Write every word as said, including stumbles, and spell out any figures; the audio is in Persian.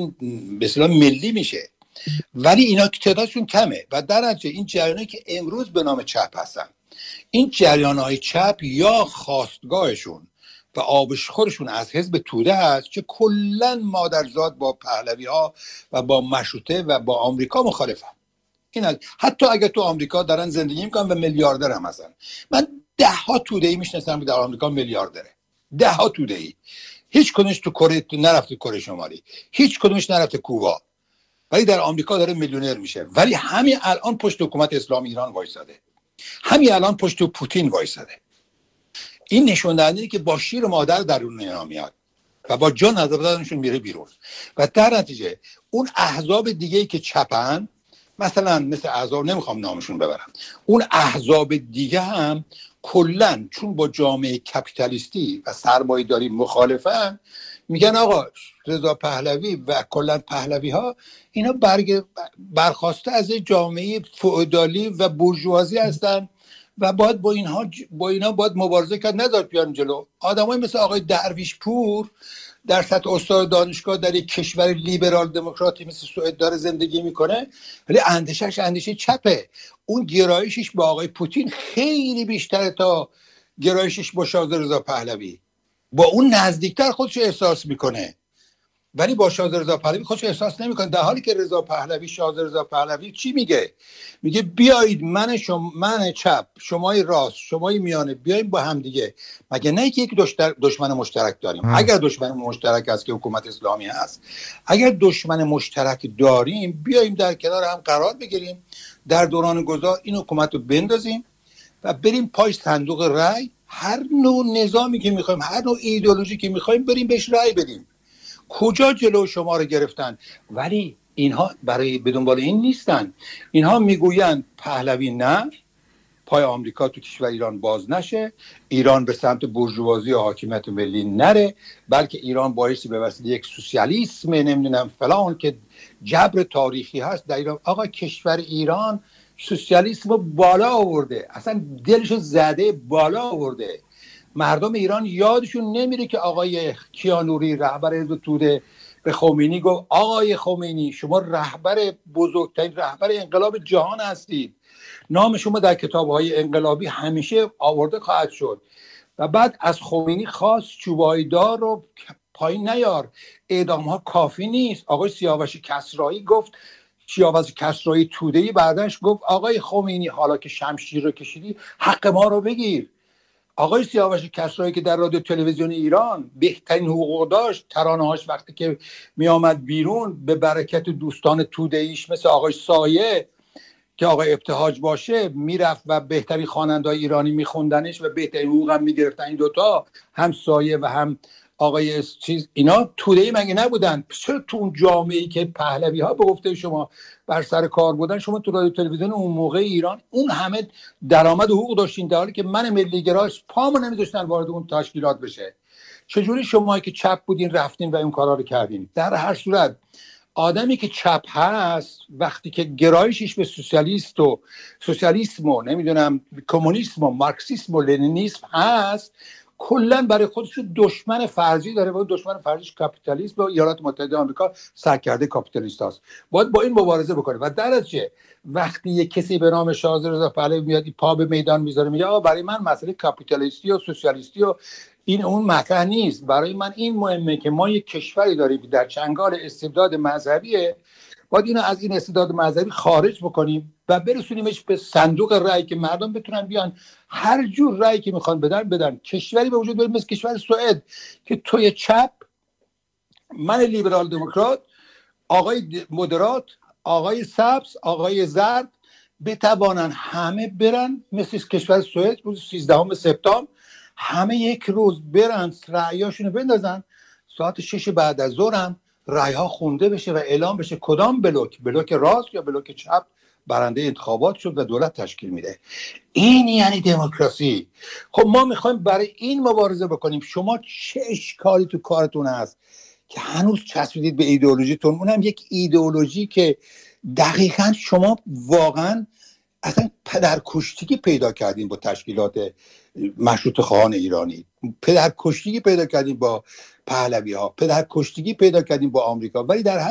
تعدادشون به اصطلاح ملی میشه، ولی اینا که تعدادشون کمه و در نتیجه این جریانایی که امروز به نام چپ هستن، این جریانهای چپ یا خواستگاهشون و آبشخورشون از حزب توده هست که کلا مادرزاد با پهلوی ها و با مشروطه و با آمریکا مخالفن. این هست. حتی اگه تو آمریکا دارن زندگی میکنن و میلیاردر هم هستن. من ده ها توده‌ای میشناسم که در آمریکا میلیاردره، ده ها توده‌ای، هیچ کدومش تو کره نرفته، کره شمالی هیچ کدومش نرفته کوبا، ولی در آمریکا داره میلیونر میشه. ولی همین الان پشت حکومت اسلامی ایران وایساده، همین الان پشت پوتین وایساده. این نشون دهنده که با شیر مادر درون اینا میاد و با جان از بدنشون میره بیرون و در نتیجه اون احزاب دیگه‌ای که چپن، مثلا مثل احزاب نمیخوام نامشون ببرم، اون احزاب دیگه هم کلن چون با جامعه کپیتالیستی و سرمایه‌داری مخالفن، میگن آقا رضا پهلوی و کلا پهلوی ها اینا برگ برخواسته از جامعه فئودالی و بورژوازی هستن و باید با اینها با اینا باید مبارزه کرد، نذار بیان جلو. آدمای مثل آقای درویش پور در سطح استاد دانشگاه در یک کشور لیبرال دموکراتی مثل سوئد داره زندگی میکنه، ولی اندیشش اندیشه چپه. اون گرایشش با آقای پوتین خیلی بیشتره تا گرایشش با شاه رضا پهلوی. با اون نزدیکتر خودش احساس میکنه، ولی با شاه رضا پهلوی خودش احساس نمیکنه، در حالی که رضا پهلوی شاه رضا پهلوی چی میگه؟ میگه بیایید من شما من چپ، شمای راست، شمای میانه، بیاییم با هم دیگه. مگه نه که یک دشمن مشترک داریم؟ ها. اگر دشمن مشترک هست که حکومت اسلامی هست، اگر دشمن مشترک داریم بیاییم در کنار هم قرار بگیریم، در دوران گذار این حکومت رو بندازیم و بریم پای صندوق رای. هر نوع نظامی که میخوایم، هر نوع ایدئولوژی که میخوایم، بریم بهش رای بدیم. کجا جلو شما رو گرفتن؟ ولی اینها برای به دنبال این نیستن. اینها میگویند پهلوی نه، پای آمریکا تو کشور ایران باز نشه، ایران به سمت بورژوازی و حاکمیت ملی نره، بلکه ایران بایستی به وسیله یک سوسیالیسم نمیدونم فلان که جبر تاریخی هست در ایران. آقا کشور ایران سوسیالیسم رو بالا آورده، اصلا دلشو زده بالا آورده. مردم ایران یادشون نمیره که آقای کیانوری رهبر حزب توده به خمینی گفت آقای خمینی شما رهبر بزرگترین رهبر انقلاب جهان هستید، نام شما در کتاب‌های انقلابی همیشه آورده خواهد شد. و بعد از خمینی خواست چوبایدار رو پایین نیار، اعدام‌ها کافی نیست. آقای سیاوش کسرایی گفت، سیاوش کسرایی توده‌ای بعدش گفت آقای خمینی حالا که شمشیر رو کشیدی حق ما رو بگیر. آقای سیاوش کسرایی که در رادیو تلویزیون ایران بهترین حقوق داشت، ترانه‌هاش وقتی که می آمد بیرون به برکت دوستان توده‌ایش مثل آقای سایه که آقای ابتهاج باشه میرفت و بهترین خواننده‌های ایرانی میخوندنش و بهترین حقوق هم میگرفتن. این دوتا هم سایه و هم آقای چیز اینا توده‌ای مگه نبودن؟ چرا تو اون جامعه‌ای که پهلوی ها به گفته شما بر سر کار بودن، شما تو رادیو تلویزیون اون موقع ایران اون همه درآمد و حقوق داشتین، در حالی که من ملی گراش پامو نمیذاشتن وارد اون تشکیلات بشه؟ چجوری شما که چپ بودین رفتین و اون کارا رو کردین؟ در هر صورت آدمی که چپ هست وقتی که گرایشش به سوسیالیست و سوسیالیسم و نمیدونم کمونیسم و مارکسیسم و لنینیسم هست، کلا برای خودش دشمن فرضی داره و دشمن فرضیش کاپیتالیسم و ایالات متحده آمریکا سرکرده کاپیتالیست هست. باید با این مبارزه بکنه. و در نتیجه وقتی یک کسی به نام شاه رضا پهلوی میاد پا به میدان میذاره میگه آقا برای من مسئله کاپیتالیستی و سوسیالیستی و این اون مطرح نیست، برای من این مهمه که ما یک کشوری داریم در چنگال استبداد مذهبیه، باید اینو از این استبداد مذهبی خارج بکنیم و برسونیمش به صندوق رای که مردم بتونن بیان هر جور رای که میخوان بدن بدن. کشوری به وجود بیاد مثل کشور سوئد که توی چپ، من لیبرال دموکرات، آقای مدرات، آقای سبز، آقای زرد بتوانن همه برن مثل کشور سوئد روز سیزدهم سپتامبر همه یک روز برن رأیاشونو بندازن، ساعت شش بعد از ظهر هم رأی‌ها خونده بشه و اعلام بشه کدام بلوک، بلوک راست یا بلوک چپ برنده انتخابات شد و دولت تشکیل میده. این یعنی دموکراسی. خب ما میخوایم برای این مبارزه بکنیم. شما چه اشکالی تو کارتون هست که هنوز چسبیدید به ایدئولوژیتون؟ اونم یک ایدئولوژی که دقیقاً شما واقعاً اصلا پدرکشتگی پیدا کردین با تشکیلات مشروطه خواهان ایرانی، پدرکشتگی پیدا کردین با پهلوی ها، پدرکشتگی پیدا کردین با آمریکا، ولی در